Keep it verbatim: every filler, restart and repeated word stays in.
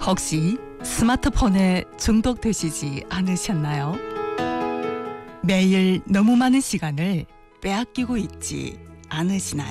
혹시 스마트폰에 중독되시지 않으셨나요? 매일 너무 많은 시간을 빼앗기고 있지 않으시나요?